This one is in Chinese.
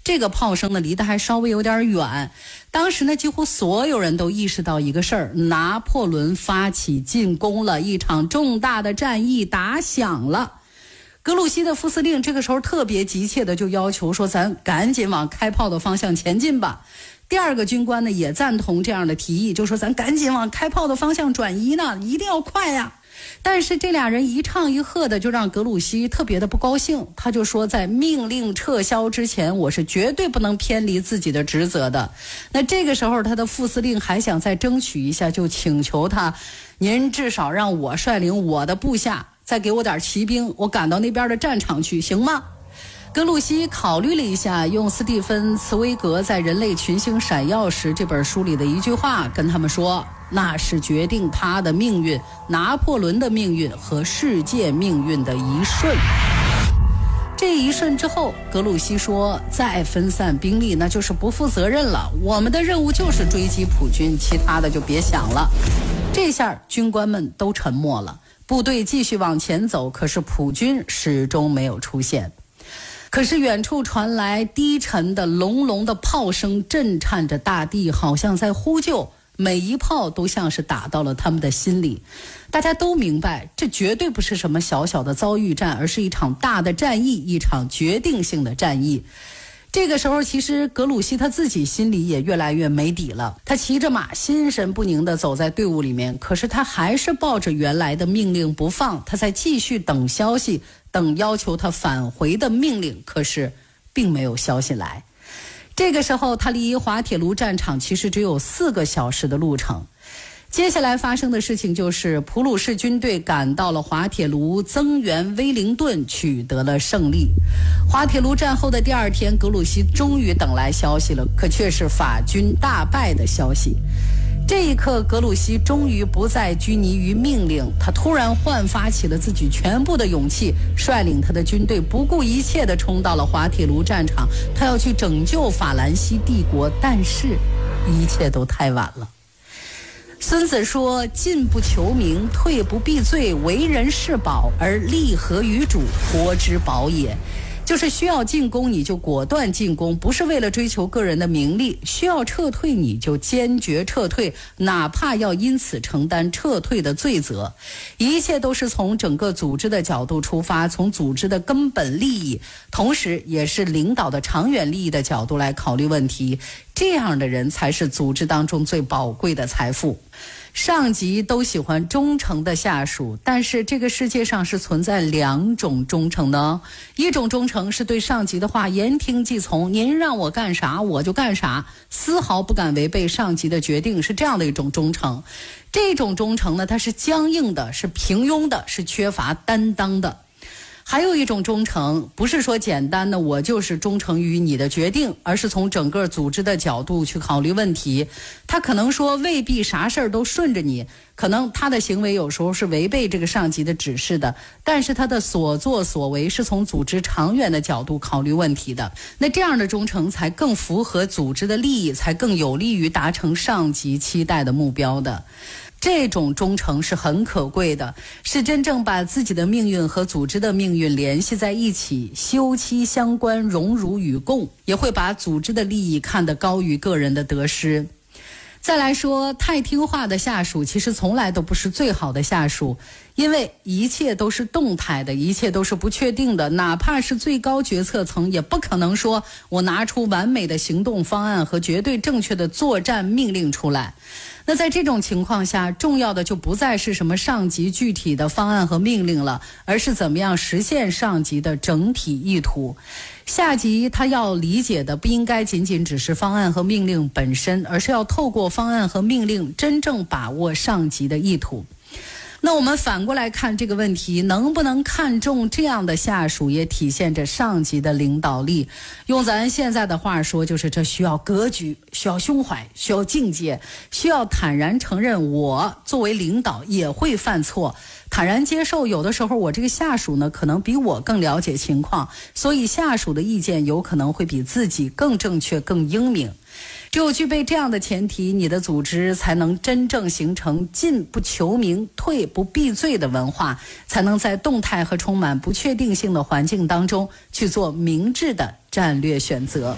这个炮声呢离得还稍微有点远。当时呢几乎所有人都意识到一个事儿，拿破仑发起进攻了，一场重大的战役打响了。格鲁希的副司令这个时候特别急切的就要求说，咱赶紧往开炮的方向前进吧。第二个军官呢也赞同这样的提议，就说咱赶紧往开炮的方向转移呢，一定要快呀。但是这俩人一唱一和的，就让格鲁希特别的不高兴。他就说，在命令撤销之前，我是绝对不能偏离自己的职责的。那这个时候他的副司令还想再争取一下，就请求他，您至少让我率领我的部下再给我点骑兵，我赶到那边的战场去，行吗？格鲁希考虑了一下，用斯蒂芬·茨威格在《人类群星闪耀时》这本书里的一句话跟他们说，那是决定他的命运、拿破仑的命运和世界命运的一瞬。这一瞬之后，格鲁希说，再分散兵力那就是不负责任了，我们的任务就是追击普军，其他的就别想了。这下军官们都沉默了，部队继续往前走，可是普军始终没有出现。可是远处传来低沉的隆隆的炮声，震颤着大地，好像在呼救，每一炮都像是打到了他们的心里。大家都明白，这绝对不是什么小小的遭遇战，而是一场大的战役，一场决定性的战役。这个时候其实格鲁希他自己心里也越来越没底了，他骑着马心神不宁地走在队伍里面，可是他还是抱着原来的命令不放，他在继续等消息，等要求他返回的命令，可是并没有消息来。这个时候他离滑铁卢战场其实只有4个小时的路程。接下来发生的事情就是普鲁士军队赶到了滑铁卢，增援威灵顿，取得了胜利。滑铁卢战后的第2天，格鲁希终于等来消息了，可却是法军大败的消息。这一刻，格鲁希终于不再拘泥于命令，他突然焕发起了自己全部的勇气，率领他的军队不顾一切地冲到了滑铁卢战场，他要去拯救法兰西帝国，但是一切都太晚了。孙子说，进不求名，退不避罪，为人是宝，而利合于主，国之宝也。就是需要进攻你就果断进攻，不是为了追求个人的名利；需要撤退你就坚决撤退，哪怕要因此承担撤退的罪责。一切都是从整个组织的角度出发，从组织的根本利益，同时也是领导的长远利益的角度来考虑问题。这样的人才是组织当中最宝贵的财富。上级都喜欢忠诚的下属，但是这个世界上是存在2种忠诚的。一种忠诚是对上级的话言听计从，您让我干啥我就干啥，丝毫不敢违背上级的决定，是这样的一种忠诚。这种忠诚呢，它是僵硬的，是平庸的，是缺乏担当的。还有一种忠诚，不是说简单的我就是忠诚于你的决定，而是从整个组织的角度去考虑问题。他可能说未必啥事儿都顺着你，可能他的行为有时候是违背这个上级的指示的，但是他的所作所为是从组织长远的角度考虑问题的。那这样的忠诚才更符合组织的利益，才更有利于达成上级期待的目标的。这种忠诚是很可贵的，是真正把自己的命运和组织的命运联系在一起，休戚相关，荣辱与共，也会把组织的利益看得高于个人的得失。再来说，太听话的下属其实从来都不是最好的下属，因为一切都是动态的，一切都是不确定的，哪怕是最高决策层也不可能说我拿出完美的行动方案和绝对正确的作战命令出来。那在这种情况下，重要的就不再是什么上级具体的方案和命令了，而是怎么样实现上级的整体意图。下级他要理解的不应该仅仅只是方案和命令本身，而是要透过方案和命令真正把握上级的意图。那我们反过来看这个问题，能不能看重这样的下属，也体现着上级的领导力。用咱现在的话说，就是这需要格局，需要胸怀，需要境界，需要坦然承认我作为领导也会犯错，坦然接受有的时候我这个下属呢可能比我更了解情况，所以下属的意见有可能会比自己更正确更英明。只有具备这样的前提，你的组织才能真正形成进不求名，退不避罪的文化，才能在动态和充满不确定性的环境当中去做明智的战略选择。